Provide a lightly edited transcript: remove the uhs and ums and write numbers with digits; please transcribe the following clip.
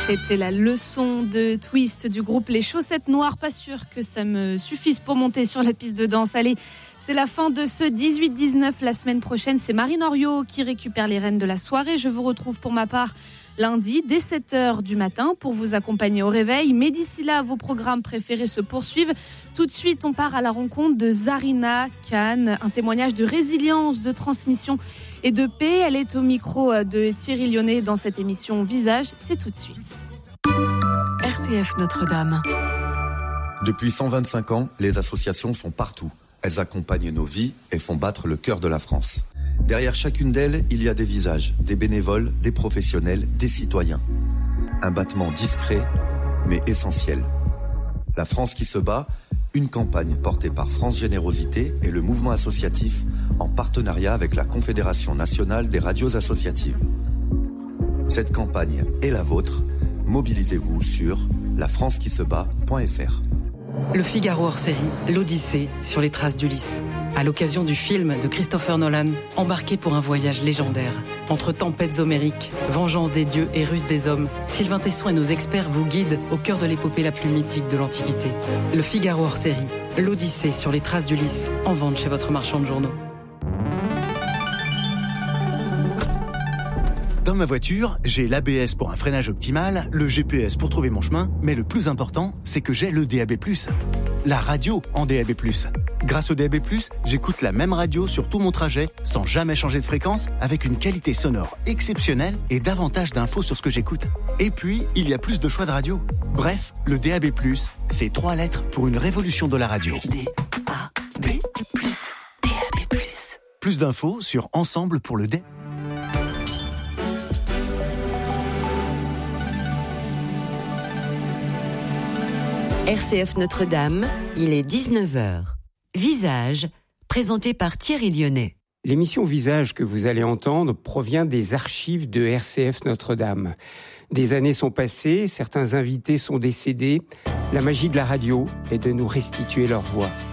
C'était la leçon de twist du groupe Les Chaussettes Noires. Pas sûr que ça me suffise pour monter sur la piste de danse. Allez, c'est la fin de ce 18-19. La semaine prochaine, c'est Marine Henriot qui récupère les rênes de la soirée. Je vous retrouve pour ma part lundi dès 7h du matin pour vous accompagner au réveil. Mais d'ici là, vos programmes préférés se poursuivent. Tout de suite, on part à la rencontre de Zarina Khan, un témoignage de résilience, de transmission et de paix. Elle est au micro de Thierry Lyonnais dans cette émission Visage. C'est tout de suite. RCF Notre-Dame. Depuis 125 ans, les associations sont partout. Elles accompagnent nos vies et font battre le cœur de la France. Derrière chacune d'elles, il y a des visages, des bénévoles, des professionnels, des citoyens. Un battement discret, mais essentiel. La France qui se bat, une campagne portée par France Générosité et le mouvement associatif en partenariat avec la Confédération nationale des radios associatives. Cette campagne est la vôtre. Mobilisez-vous sur lafrancequisebat.fr. Le Figaro hors série, l'Odyssée sur les traces d'Ulysse. À l'occasion du film de Christopher Nolan, embarqué pour un voyage légendaire. Entre tempêtes homériques, vengeance des dieux et ruse des hommes, Sylvain Tesson et nos experts vous guident au cœur de l'épopée la plus mythique de l'Antiquité. Le Figaro hors série, l'Odyssée sur les traces d'Ulysse, en vente chez votre marchand de journaux. Dans ma voiture, j'ai l'ABS pour un freinage optimal, le GPS pour trouver mon chemin, mais le plus important, c'est que j'ai le DAB+. La radio en DAB+. Grâce au DAB+, j'écoute la même radio sur tout mon trajet, sans jamais changer de fréquence, avec une qualité sonore exceptionnelle et davantage d'infos sur ce que j'écoute. Et puis, il y a plus de choix de radio. Bref, le DAB+, c'est 3 lettres pour une révolution de la radio. DAB+, DAB+. Plus d'infos sur Ensemble pour le DAB+. RCF Notre-Dame, il est 19h. Visage, présenté par Thierry Lyonnais. L'émission Visage que vous allez entendre provient des archives de RCF Notre-Dame. Des années sont passées, certains invités sont décédés. La magie de la radio est de nous restituer leur voix.